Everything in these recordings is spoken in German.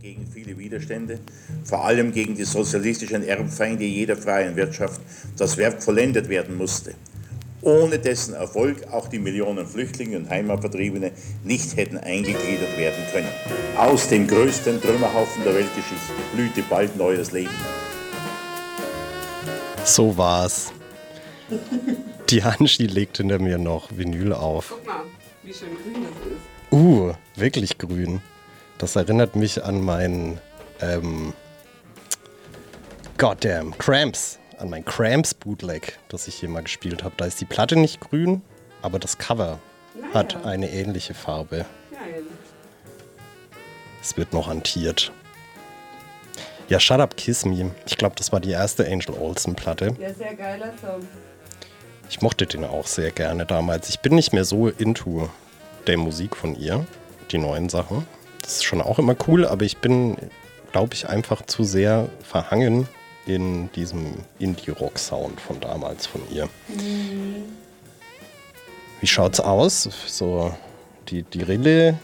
gegen viele Widerstände, vor allem gegen die sozialistischen Erbfeinde jeder freien Wirtschaft, das Werk vollendet werden musste, ohne dessen Erfolg auch die Millionen Flüchtlinge und Heimatvertriebene nicht hätten eingegliedert werden können. Aus dem größten Trümmerhaufen der Weltgeschichte blühte bald neues Leben. So war's. Die Hanschi legt hinter mir noch Vinyl auf. Guck mal, wie schön grün das ist. Wirklich grün. Das erinnert mich an meinen Cramps. An mein Cramps Bootleg, das ich hier mal gespielt habe. Da ist die Platte nicht grün, aber das Cover hat eine ähnliche Farbe. Geil. Es wird noch hantiert. Ja, Shut Up Kiss Me. Ich glaube, das war die erste Angel Olsen Platte. Ja, sehr geiler Song. Ich mochte den auch sehr gerne damals. Ich bin nicht mehr so into der Musik von ihr, die neuen Sachen. Das ist schon auch immer cool, aber ich bin, glaube ich, einfach zu sehr verhangen in diesem Indie-Rock-Sound von damals von ihr. Wie schaut's aus? So die Rille.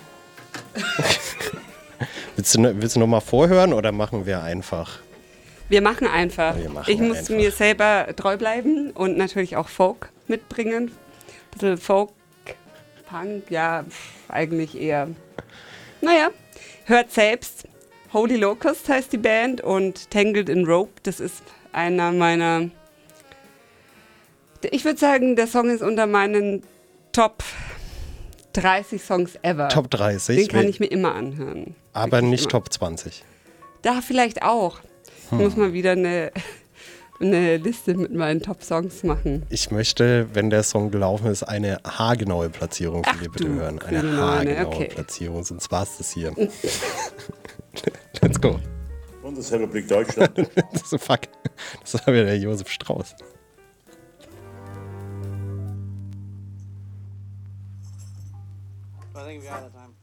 Willst du noch mal vorhören oder machen wir einfach? Wir machen einfach. Ich muss einfach. mir selber treu bleiben und natürlich auch Folk mitbringen. Ein bisschen Folk, Punk, ja, eigentlich eher. Naja, hört selbst. Holy Locust heißt die Band und Tangled in Rope, das ist einer meiner. Ich würde sagen, der Song ist unter meinen Top 30 Songs ever. Top 30? Den kann ich mir immer anhören. Aber Wirklich nicht immer. Top 20. Da vielleicht auch. Ich muss mal wieder eine Liste mit meinen Top-Songs machen. Ich möchte, wenn der Song gelaufen ist, eine haargenaue Platzierung von dir bitte hören. Eine grüne Neune, haargenaue okay. Platzierung, sonst war es das hier. Let's go. Bundesrepublik Deutschland. So, fuck. Das war wieder der Josef Strauß. I think we're out of time.